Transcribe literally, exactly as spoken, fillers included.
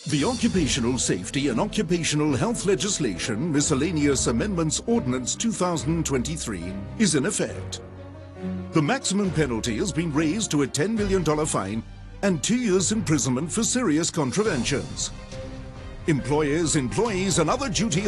The Occupational Safety and Occupational Health Legislation Miscellaneous Amendments Ordinance two thousand twenty-three is in effect. The maximum penalty has been raised to a ten million dollars fine and two years imprisonment for serious contraventions. Employers, employees and other duty